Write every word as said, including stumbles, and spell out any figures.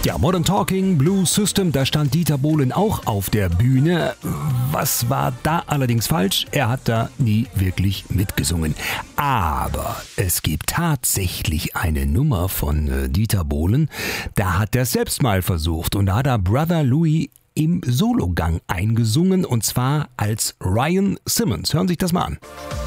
Ja, Modern Talking, Blue System, da stand Dieter Bohlen auch auf der Bühne. Was war da allerdings falsch? Er hat da nie wirklich mitgesungen. Aber es gibt tatsächlich eine Nummer von äh, Dieter Bohlen, da hat er es selbst mal versucht und da hat er Brother Louie im Sologang eingesungen und zwar als Ryan Simmons. Hören Sie sich das mal an.